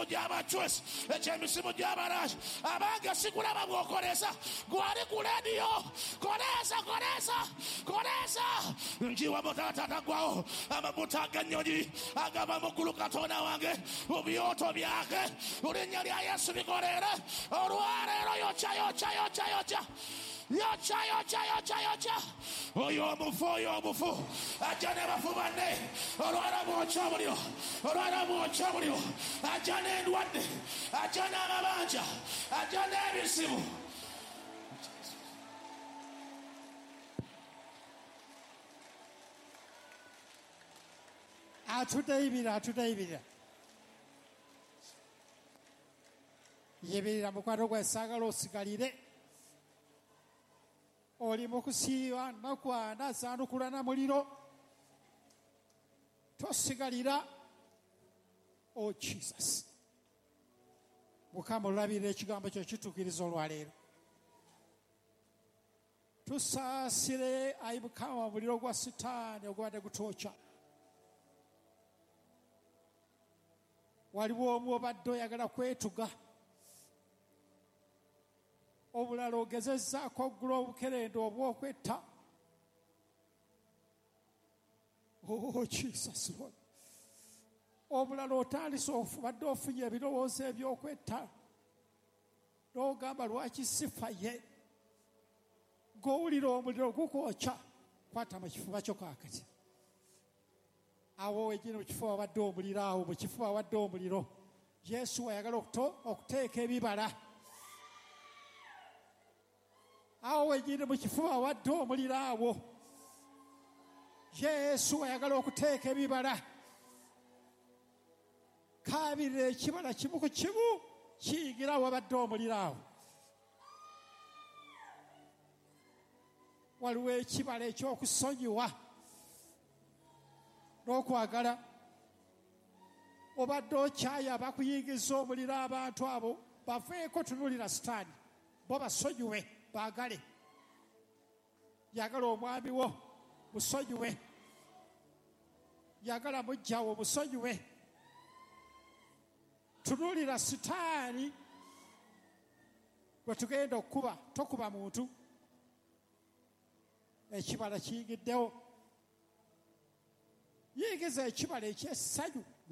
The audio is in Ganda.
gy'abachwesi ekyemisimu gy'abarashi abange sikulaba bw'okolesa gwali ku lediyo kolesa njiwa mutatata gwawo amabuta ag'ennyonyi agava mu ggulu katonda wange mu byoto byake ulinnya lya yesu likolere olwaleero yokya oyo omufu ajja ne bafu banne olwala bwokya omuliro ajja n'endwadde ajja n'amabanja ajja n'ebisimu atudayibira yibirira mukwano gwa saagala osigalire oli mu kusiiba nakwana azanukula na muliro tosigalira o Jesus mukama olabirira ekigambo kyo kituukiriza olwaleero tusaasire ayi mukama omuliro gwa sitaani ogubadde gutwokya waliwo omu obadde oyagala kwetuga obulala ogezezzaako oggula obukerenda obw'okwetta Jesus Lord obulala otandise obadde ofunye ebirowoozo eby'okwetta n'ogamba lwaki sifaye ng'owulira omuliro gukwokya kwata mu kifuba kyo kaakati awo wegine mu kifuba wadde omuliro awo mu kifuba wadde omuliro Yesu wayagala okuteeka ebibala awo wegine mu kifuba wadde omuliro awo Yesu wayagala okuteeka ebibala kaabirira ekibala kimu ku kimu kiyingira wabadde omuliro awo waliwo ekibala ekyokusonyiwa n'okwagala obadde okyaya bakuyingiza omuliro abantu abo baveeko tunulira sitaani bo basonyiwe baagale yagala omwami wo musonyiwe yagala mujjawo musonyiwe tunulira sitaani gwe tugenda okukuba tokuba muntu ekibala kiyingiddewo yingiza ekibala ekyessanyu